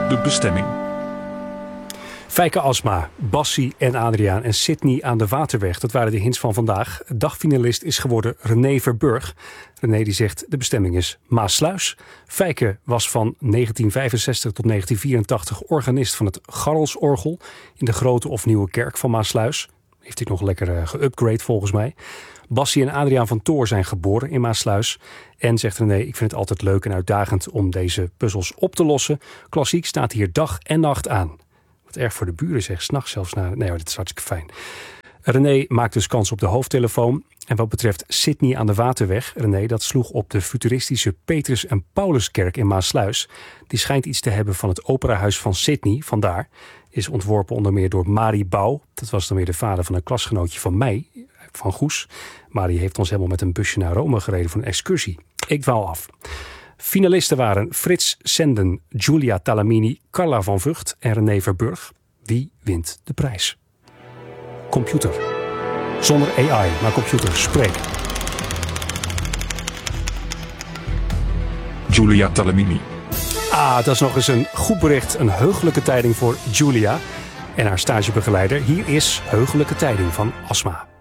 de bestemming. Fijke Asma, Bassie en Adriaan en Sydney aan de Waterweg. Dat waren de hints van vandaag. Dagfinalist is geworden René Verburg. René die zegt de bestemming is Maassluis. Fijke was van 1965 tot 1984 organist van het Garrelsorgel in de Grote of Nieuwe Kerk van Maassluis. Heeft hij nog lekker geupgrade volgens mij. Bassie en Adriaan van Toor zijn geboren in Maassluis. En zegt René, ik vind het altijd leuk en uitdagend om deze puzzels op te lossen. Klassiek staat hier dag en nacht aan. Wat erg voor de buren zegt, 's nachts zelfs naar. Nee, dit is hartstikke fijn. René maakt dus kans op de hoofdtelefoon. En wat betreft Sydney aan de Waterweg, René, dat sloeg op de futuristische Petrus en Pauluskerk in Maassluis. Die schijnt iets te hebben van het operahuis van Sydney. Vandaar is ontworpen onder meer door Marie Bouw. Dat was dan weer de vader van een klasgenootje van mij, van Goes. Marie heeft ons helemaal met een busje naar Rome gereden voor een excursie. Ik dwaal af. Finalisten waren Frits Senden, Giulia Talamini, Carla van Vught en René Verburg. Wie wint de prijs? Computer. Zonder AI, maar computer, spreek. Giulia Talamini. Dat is nog eens een goed bericht. Een heugelijke tijding voor Giulia en haar stagebegeleider. Hier is heugelijke tijding van Asma.